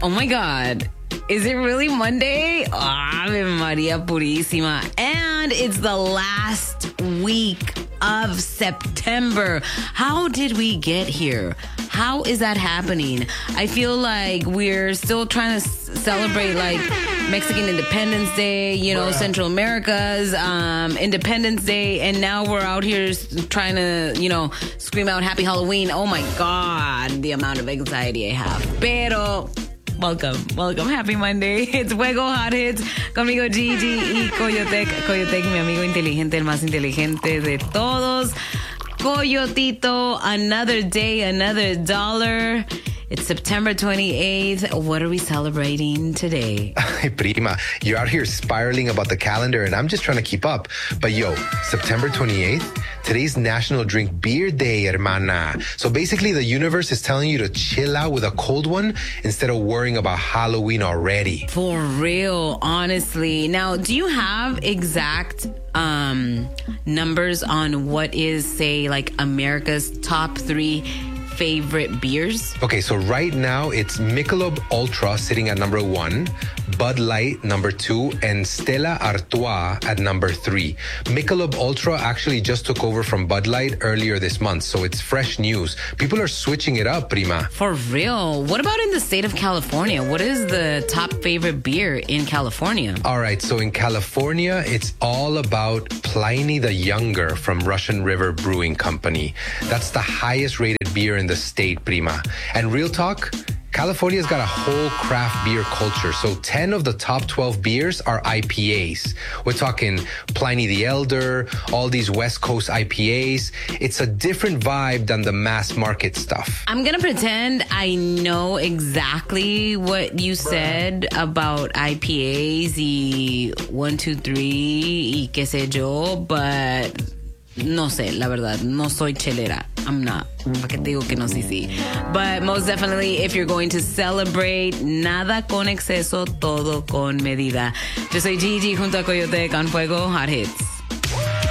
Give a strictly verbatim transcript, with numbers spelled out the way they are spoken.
Oh my God. Is it really Monday? Ave Maria Purísima. And it's the last week of September. How did we get here? How is that happening? I feel like we're still trying to s- celebrate like Mexican Independence Day, you know, Central America's um, Independence Day, and now we're out here s- trying to, you know, scream out Happy Halloween. Oh my God, the amount of anxiety I have. Pero... Welcome, welcome. Happy Monday. It's Fuego Hot Hits. Conmigo Gigi y Coyotec. Coyotec, mi amigo inteligente, el más inteligente de todos. Coyotito, another day, another dollar. It's September twenty-eighth. What are we celebrating today? Hey, prima, you're out here spiraling about the calendar, and I'm just trying to keep up. But yo, September twenty-eighth, today's National Drink Beer Day, hermana. So basically, the universe is telling you to chill out with a cold one instead of worrying about Halloween already. For real, honestly. Now, do you have exact um, numbers on what is, say, like America's top three favorite beers? Okay, so right now it's Michelob Ultra sitting at number one, Bud Light number two, and Stella Artois at number three. Michelob Ultra actually just took over from Bud Light earlier this month, so it's fresh news. People are switching it up, prima. For real. What about in the state of California? What is the top favorite beer in California? All right, so in California, it's all about Pliny the Younger from Russian River Brewing Company. That's the highest rated beer in the state, prima. And real talk, California's got a whole craft beer culture. So ten of the top twelve beers are I P As. We're talking Pliny the Elder, all these West Coast I P As. It's a different vibe than the mass market stuff. I'm going to pretend I know exactly what you said about I P As y one, two, three y qué sé yo, but no sé, la verdad, no soy chelera. I'm not. ¿Para qué te digo que no, sí, sí? But most definitely, if you're going to celebrate, nada con exceso, todo con medida. Yo soy Gigi junto a Coyotec on Fuego Hot Hits.